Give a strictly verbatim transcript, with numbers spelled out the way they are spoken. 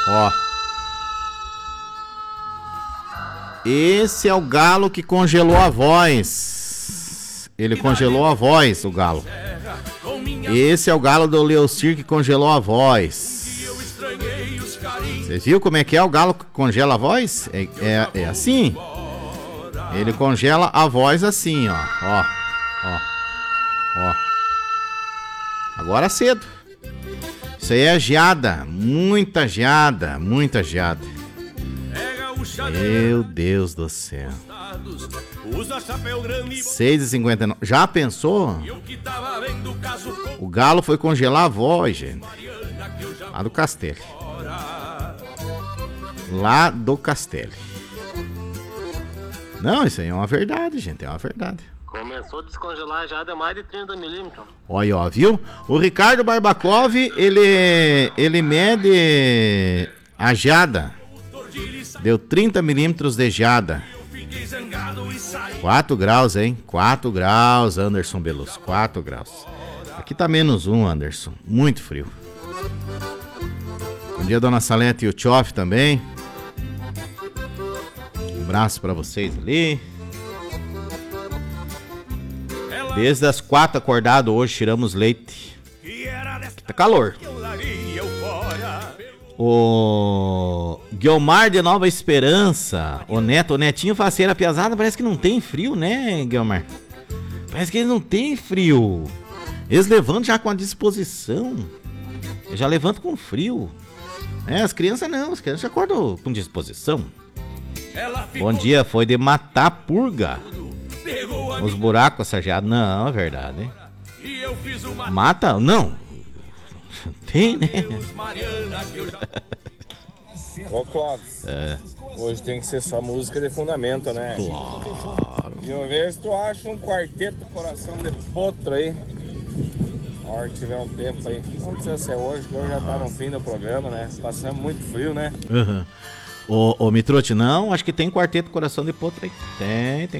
Ó. Esse é o galo que congelou a voz. Ele congelou a voz, o galo. Esse é o galo do Leocir que congelou a voz. Você viu como é que é o galo que congela a voz? É, é, é assim. Ele congela a voz assim, ó. Ó. Ó. Ó. Agora cedo. Isso aí é geada. Muita geada. Muita geada. Meu Deus do céu. seis e cinquenta e nove. Já pensou? O galo foi congelar a voz, gente. Lá do Castelo. Lá do Castelo. Não, isso aí é uma verdade, gente. É uma verdade. Começou a descongelar já, deu mais de trinta milímetros. Olha, ó, viu? O Ricardo Barbakov, ele, ele mede a geada. Deu trinta milímetros de geada. quatro graus, hein? quatro graus, Anderson Belus. quatro graus. Aqui tá menos um, Anderson. Muito frio. Bom dia, dona Salete e o Tchoff também. Um abraço pra vocês ali. Desde as quatro acordado hoje, tiramos leite. Aqui tá calor. O Guilmar de Nova Esperança. O Neto, o Netinho Faceira Piazada. Parece que não tem frio, né, Guilmar? Parece que eles não tem frio. Eles levantam já com a disposição. Eu já levanto com frio. É, as crianças não, as crianças acordam com disposição. Bom dia, foi de matar purga. Os buracos assageados. Não, é verdade, hein? Mata? Não. Tem, né? Ô, Clóvis, é. Hoje tem que ser só música de fundamento, né? Claro. E uma vez tu acha um quarteto Coração de Potro aí. A hora que tiver um tempo aí. Não precisa ser hoje, que hoje já tá no fim do programa, né? Passando muito frio, né? Uhum. Ô, ô Mitrote, não, acho que tem quarteto Coração de Potro aí. Tem, tem